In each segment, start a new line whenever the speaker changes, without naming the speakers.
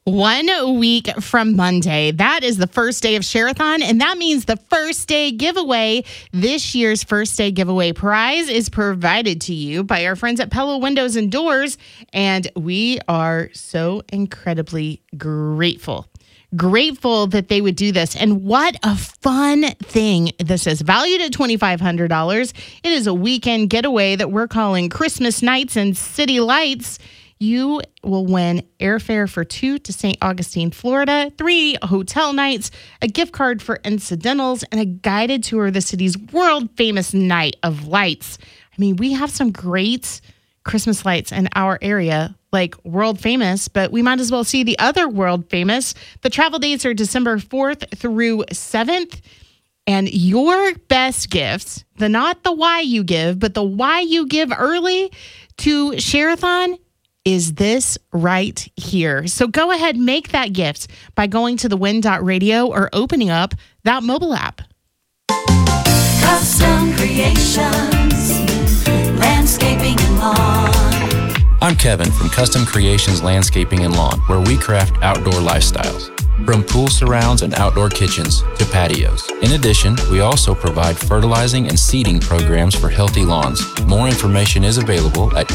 1 week from Monday. That is the first day of Share-a-thon, and that means the first day giveaway. This year's first day giveaway prize is provided to you by our friends at Pella Windows and Doors, and we are so incredibly grateful that they would do this. And what a fun thing this is. Valued at $2,500, it is a weekend getaway that we're calling Christmas Nights and City Lights. You will win airfare for 2 to St. Augustine, Florida, 3 hotel nights, a gift card for incidentals, and a guided tour of the city's world-famous Night of Lights. I mean, we have some great Christmas lights in our area, like world-famous, but we might as well see the other world-famous. The travel dates are December 4th through 7th. And your best gifts, not the why you give, but the why you give early to Share-a-thon, is this right here. So go ahead, make that gift by going to thewin.radio or opening up that mobile app.
Custom Creations, Landscaping and Lawn.
I'm Kevin from Custom Creations Landscaping and Lawn, where we craft outdoor lifestyles. From pool surrounds and outdoor kitchens to patios. In addition, we also provide fertilizing and seeding programs for healthy lawns. More information is available at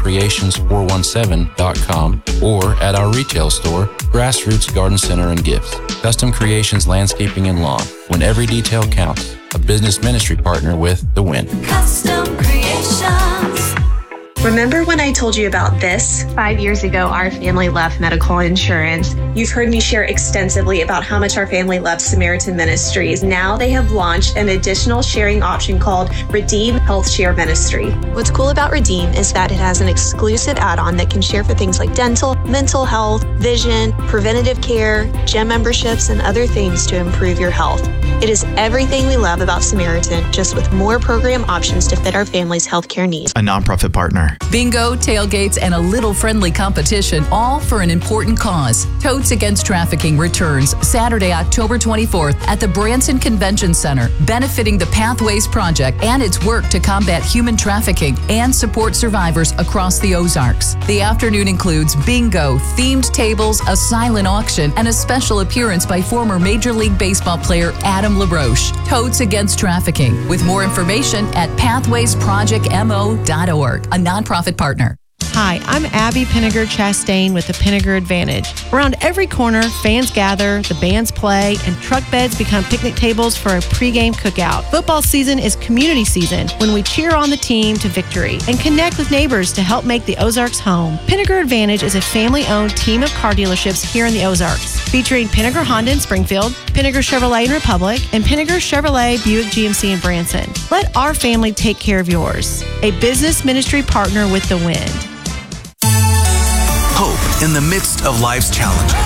customcreations417.com or at our retail store, Grassroots Garden Center and Gifts. Custom Creations Landscaping and Lawn. When every detail counts. A business ministry partner with The Win.
Custom Creations.
Remember when I told you about this? 5 years ago, our family left medical insurance. You've heard me share extensively about how much our family loves Samaritan Ministries. Now they have launched an additional sharing option called Redeem Health Share Ministry. What's cool about Redeem is that it has an exclusive add-on that can share for things like dental, mental health, vision, preventative care, gym memberships, and other things to improve your health. It is everything we love about Samaritan, just with more program options to fit our family's healthcare needs.
A nonprofit partner.
Bingo, tailgates, and a little friendly competition, all for an important cause. Totes Against Trafficking returns Saturday, October 24th at the Branson Convention Center, benefiting the Pathways Project and its work to combat human trafficking and support survivors across the Ozarks. The afternoon includes bingo, themed tables, a silent auction, and a special appearance by former Major League Baseball player Adam LaRoche. Totes Against Trafficking. With more information at pathwaysprojectmo.org, a nonprofit partner.
Hi, I'm Abby Pinniger Chastain with the Pinniger Advantage. Around every corner, fans gather, the bands play, and truck beds become picnic tables for a pregame cookout. Football season is community season when we cheer on the team to victory and connect with neighbors to help make the Ozarks home. Pinniger Advantage is a family-owned team of car dealerships here in the Ozarks, featuring Pinniger Honda in Springfield, Pinniger Chevrolet in Republic, and Pinniger Chevrolet Buick GMC in Branson. Let our family take care of yours. A business ministry partner with The Wind.
Hope in the midst of life's challenges.